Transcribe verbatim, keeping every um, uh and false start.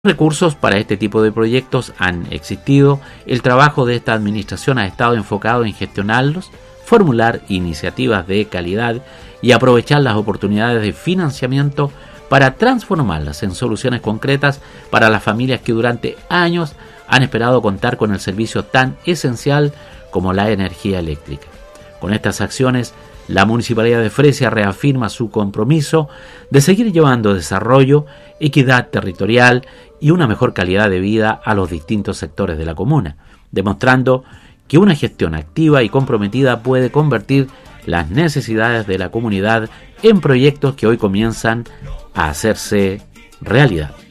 Recursos para este tipo de proyectos han existido. El trabajo de esta administración ha estado enfocado en gestionarlos, formular iniciativas de calidad y aprovechar las oportunidades de financiamiento para transformarlas en soluciones concretas para las familias que durante años han esperado contar con el servicio tan esencial como la energía eléctrica. Con estas acciones, la Municipalidad de Fresia reafirma su compromiso de seguir llevando desarrollo, equidad territorial y una mejor calidad de vida a los distintos sectores de la comuna, demostrando que una gestión activa y comprometida puede convertir las necesidades de la comunidad en proyectos que hoy comienzan a hacerse realidad.